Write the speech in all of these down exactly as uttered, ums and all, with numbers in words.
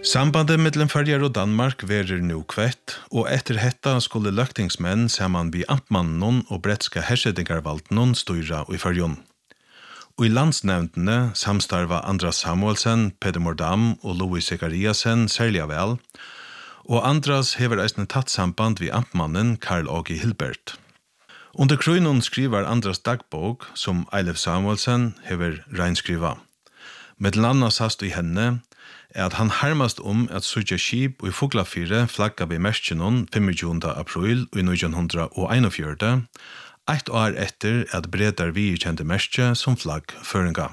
Sambandet mellom Føroyar og Danmark verer nu kvett, og etter hetta skulle løgtingsmenn saman vi amtmannen og bretska hersedingarvalten styra i Føroyar. Og i landsnevndene samstarva Andras Samuelsen, Peter Mordam og Louis Zekariasen særlig vel, og Andras hever eisne tatt samband vi amtmannen Karl Åge Hilbert. Under krøynon skriver Andras dagbok, som Eilef Samuelsen hever reinskriva. Med landa sast i henne, er at han hermast om at sutja skip og i Fuglafire flagga ved Merskjenon tjuefem april i nitton einogfjøruti, eitt år etter at bredar vi kjente Merskje som flagg føringa.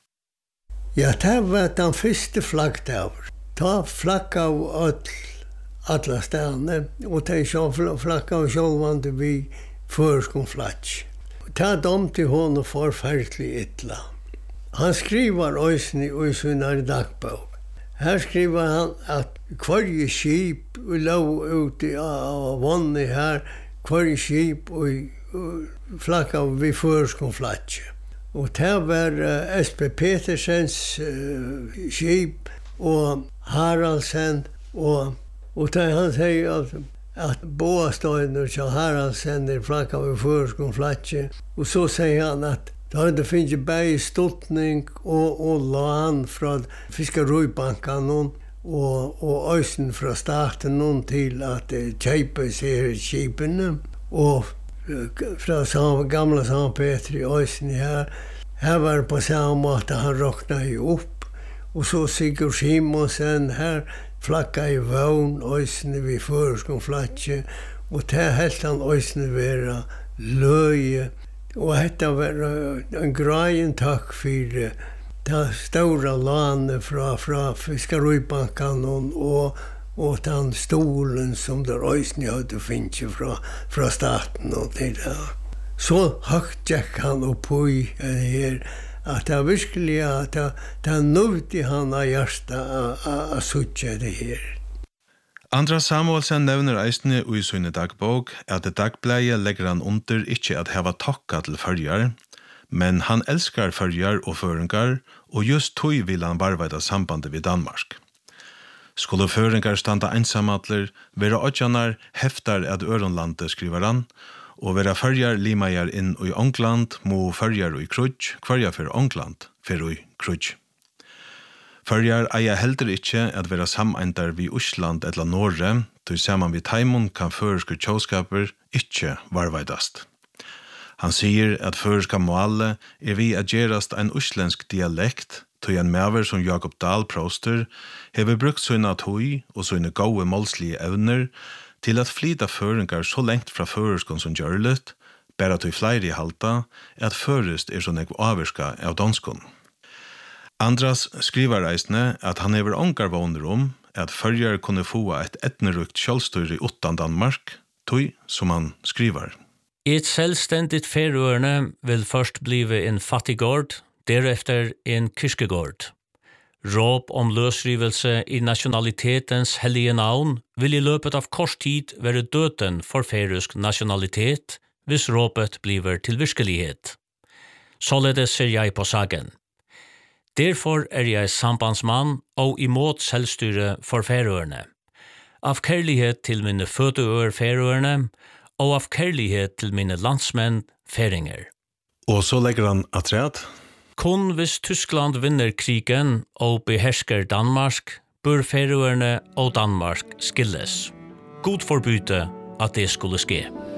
Ja, det var den første flaggdager. Ta flagga av all, alla stedene, og ta flagga av sjølvande vi førskom flagg. Ta dem til hon og forferdelig ytla. Han skriver òsni i sinne dagbok. Her skriver han at hver skip lå ute av vannet her, hver skip og flagga vi førskom flagg. Og det var uh, S P Petersens uh, skip og Haraldsen, og, og det han sier at, at båstøyene til Haraldsen er flagga vi førskom flagg. Og så sier han at da det finnes bare stoltning og, og lån fra Fiskerøybanken og, og øysen fra staten til at kjøpe seg skipene. Og fra samme, gamle Sankt Peter i øysen her, her var det på samme måte han råknet opp. Og så Sigurd Simonsen her flagga i vogn, øysen vi føreskom flagge, og det helt han øysen være løye. Og dette var en greien takk for det store landet fra, fra Fiskerøybanken og, og den stolen som der øyne hadde finnet fra, fra staten og det der. Så høgt gikk han opp i det her, at det virkelig at det, det nødde han av hjertet å sutte det her. Andras Samuelsen nevner eisne i sinne dagbok at det dagbleie legger han under ikkje at heva takka til Føroyar, men han elskar Føroyar og føringar, og just tog vil han varvaida sambandet vid Danmark. Skulle føringar standa einsamadler, vera odjanar heftar at Øronlandet, skriver han, og vera Føroyar limajar inn i Ångland, må Føroyar i krudj, kvarja for Ångland, for i krudj. Førjar eier heldur ikkje at vera sameindar vi Osland eller Norge, til saman vi Taimon kan føreske tjåskaper ikkje varvaidast. Han sier at føreska måle er vi at gerast en oslensk dialekt, til en mever som Jakob Dahl Proster hever brukt sina tøy og sina gode målslige evner til at flyta føringar så lengt fra føreskon som gjørlet, bare til flere i halta, at førest er sånn ek avvirska av danskon. Andras skriver eisne at han hever ångar våner om at Føroyar kunne få et etnerukt kjølstyr i utan Danmark, tøy som han skriver. Et selvstendigt Færøerne vil først blive en fattiggård, derefter en kirkegård. Råp om løsrivelse i nationalitetens hellige navn vil i løpet av kort tid være døden for færøsk nationalitet, hvis råpet bliver til virkelighet. Således ser jeg på sagen. Derfor er jeg sambandsmann og imot selvstyre for Færøerne. Av kærlighet til mine fødeøer Færøerne, og av kærlighet til mine landsmenn færinger. Og så legger han atræt. Kun hvis Tyskland vinner krigen og behersker Danmark, bør Færøerne og Danmark skilles. God forbyte at det skulle ske.